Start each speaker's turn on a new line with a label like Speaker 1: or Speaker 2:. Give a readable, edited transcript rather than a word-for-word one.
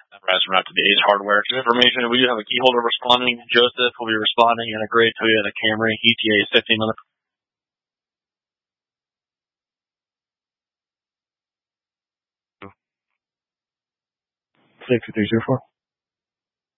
Speaker 1: From out to the Ace Hardware. For information, we do have a key holder responding. Joseph will be responding in a gray Toyota Camry ETA 15 on the 6304.